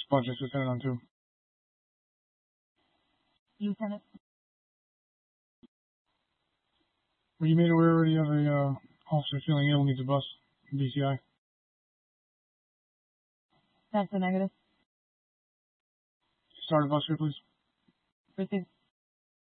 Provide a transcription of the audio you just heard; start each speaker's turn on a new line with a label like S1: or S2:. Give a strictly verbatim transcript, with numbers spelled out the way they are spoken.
S1: Project Lieutenant on two.
S2: Lieutenant.
S1: Were you made aware already of a uh, officer feeling ill needs a bus in B C I?
S2: That's a negative.
S1: Start a bus here, please.
S2: Received.